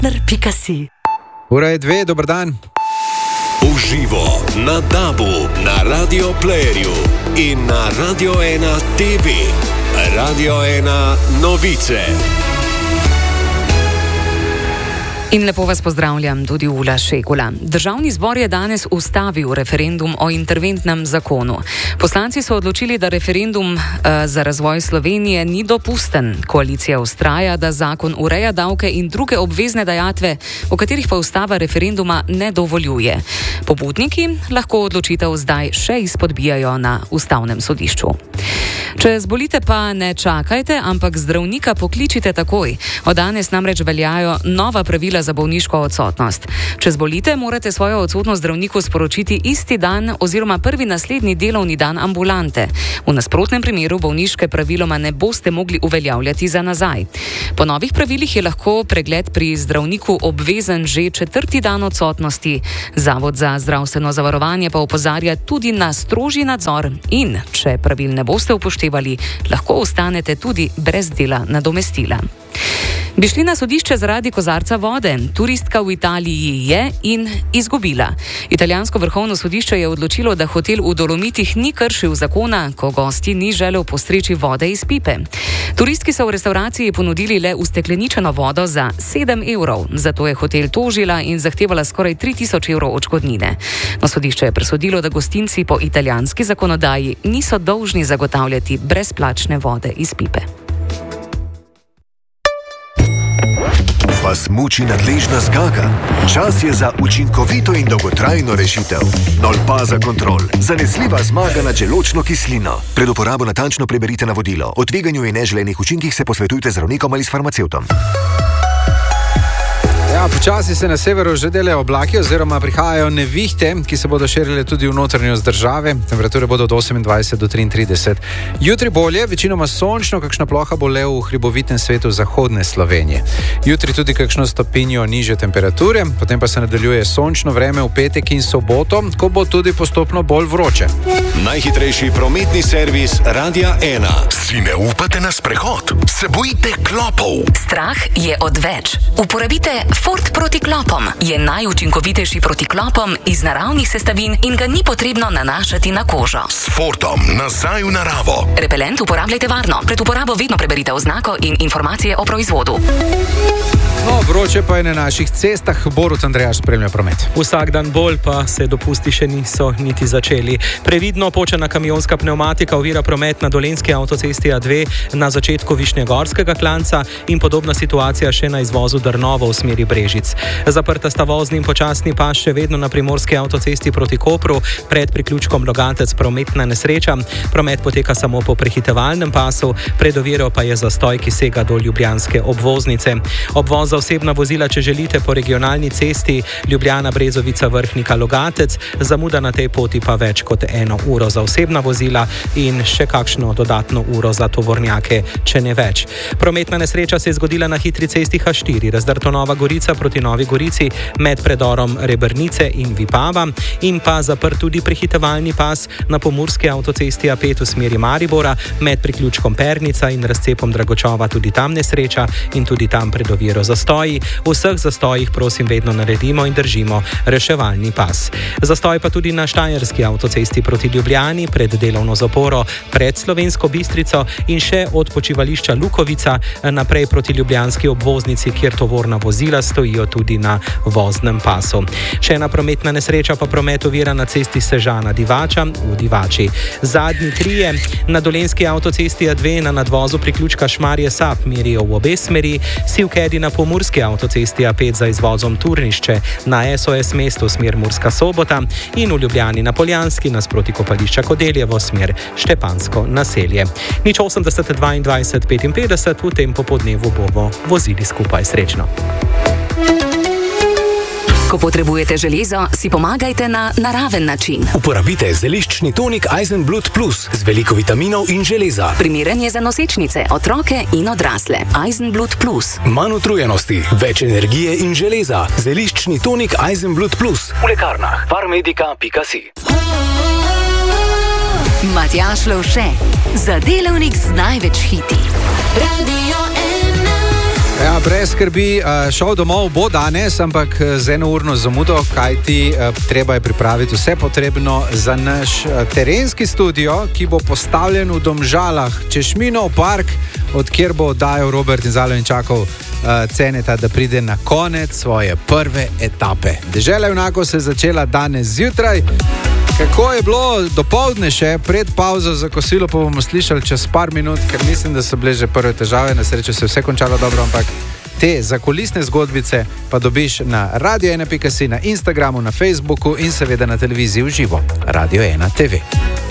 partner.si. Ura je 2, dober dan. Uživo na DAB-u, na Radio Playerju in na Radio 1 TV. Radio 1 novice. In lepo vas pozdravljam, tudi Ula Šegula. Državni zbor je danes ustavil referendum o interventnem zakonu. Poslanci so odločili, da referendum za razvoj Slovenije ni dopusten. Koalicija vztraja, da zakon ureja davke in druge obvezne dajatve, o katerih pa ustava referenduma ne dovoljuje. Pobudniki lahko odločitev zdaj še izpodbijajo na ustavnem sodišču. Če zbolite, pa ne čakajte, ampak zdravnika pokličite takoj. Od danes namreč veljajo nova pravila za bolniško odsotnost. Če zbolite, morate svojo odsotnost zdravniku sporočiti isti dan oziroma prvi naslednji delovni dan ambulante. V nasprotnem primeru bolniške praviloma ne boste mogli uveljavljati za nazaj. Po novih pravilih je lahko pregled pri zdravniku obvezen že 4. dan odsotnosti. Zavod za zdravstveno zavarovanje pa opozarja tudi na strožji nadzor in, če pravil ne boste upoštevali, lahko ostanete tudi brez dela nadomestila. Bi šli na sodišče zaradi kozarca vode. Turistka v Italiji je in izgubila. Italijansko vrhovno sodišče je odločilo, da hotel v Dolomitih ni kršil zakona, ko gosti ni želel postreči vode iz pipe. Turistki so v restavraciji ponudili le ustekleničeno vodo za 7 evrov. Zato je hotel tožila in zahtevala skoraj 3000 evrov odškodnine. No, sodišče je presodilo, da gostinci po italijanski zakonodaji niso dolžni zagotavljati brezplačne vode iz pipe. Vas muči nadležna zgaga? Čas je za učinkovito in dolgotrajno rešitev. Nolpaza Kontrol. Zanesljiva zmaga nad želodčno kislino. Pred uporabo natančno preberite navodilo. O tveganju in neželenih učinkih se posvetujte z zdravnikom ali s farmacevtom. Ja, počasi se na severu že delajo oblaki oziroma prihajajo nevihte, ki se bodo širile tudi v notranjost države. Temperature bodo od 28 do 33. Jutri bolje, večinoma sončno, kakšna ploha bo le v hribovitem svetu zahodne Slovenije. Jutri tudi kakšno stopinjo nižje temperature, potem pa se nadaljuje sončno vreme v petek in soboto, ko bo tudi postopno bolj vroče. Najhitrejši prometni servis Radia 1. Si ne upate na sprehod? Se bojite klopov? Strah je odveč. Uporabite Ford proti klopom. Je najučinkovitejši proti klopom iz naravnih sestavin in ga ni potrebno nanašati na kožo. S Fordom nazaj v naravo. Repelent uporabljajte varno. Pred uporabo vedno preberite oznako in informacije o proizvodu. No, vroče pa je na naših cestah. Borut Andrejaš spremlja promet. Vsak dan bolj pa se dopusti še niso niti začeli. Previdno počena kamionska pneumatika ovira promet na Dolenjski avtocesti A2 na začetku Višnjegorskega klanca in podobna situacija še na izvozu Drnovo v smeri Brežic. Zaprta sta vozni in počasni pas še vedno na primorski avtocesti proti Kopru, pred priključkom Logatec prometna nesreča. Promet poteka samo po prehitevalnem pasu, pred oviro pa je zastoj, ki sega do ljubljanske obvoznice. Obvoz za osebna vozila, če želite, po regionalni cesti Ljubljana Brezovica Vrhnika Logatec, zamuda na tej poti pa več kot 1 uro za osebna vozila in še kakšno dodatno uro za tovornjake, če ne več. Prometna nesreča se je zgodila na hitri cesti H4, razdrto Nova Gorica proti Novi Gorici med predorom Rebrnice in Vipava in pa zaprt tudi prehitevalni pas na pomurski avtocesti A5 v smeri Maribora med priključkom Pernica in razcepom Dragočova, tudi tam nesreča in tudi tam pred oviro zastoji. V vseh zastojih prosim vedno naredimo in držimo reševalni pas. Zastoj pa tudi na štajerski avtocesti proti Ljubljani pred delovno zaporo pred Slovensko Bistrico in še od počivališča Lukovica naprej proti ljubljanski obvoznici, kjer tovorna vozila stojijo tudi na voznem pasu. Še ena prometna nesreča pa promet ovira na cesti Sežana-Divača v Divači. Zadnji trije na Dolenjski avtocesti A2 na nadvozu priključka Šmarje-Sap merijo v obe smeri, sivkedi na pomurski avtocesti A5 za izvozom Turnišče na SOS mesto smer Murska Sobota in v Ljubljani na Poljanski nasproti kopališča Kodeljevo smer Štepansko naselje. 080 22 55 v tem popodnevu bomo vozili skupaj. Srečno. Ko potrebujete železo, si pomagajte na naraven način. Uporabite zeliščni tonik Eisenblut Plus z veliko vitaminov in železa. Primeren je za nosečnice, otroke in odrasle. Eisenblut Plus. Manj utrujenosti, več energije in železa. Zeliščni tonik Eisenblut Plus. V lekarnah farmedika.si. Matjaž Lovše. Za delavnik z največ hiti. Radio 1. Ja, brez skrbi, šel domov bo danes, ampak z enourno zamudo, kajti treba je pripraviti vse potrebno za naš terenski studio, ki bo postavljen v Domžalah, Češminov park, odkjer bo oddajal Robert in Zalo in čakal Ceneta, da pride na konec svoje prve etape. Dežela junakov se je začela danes zjutraj. Kako je bilo dopoldne še pred pauzo za kosilo, pa bomo slišali čez par minut, ker mislim, da so bile že prve težave. Na srečo se je vse končalo dobro, ampak te zakulisne zgodbice pa dobiš na radio1.si, na Instagramu, na Facebooku in seveda na televiziji v živo. Radio 1 TV.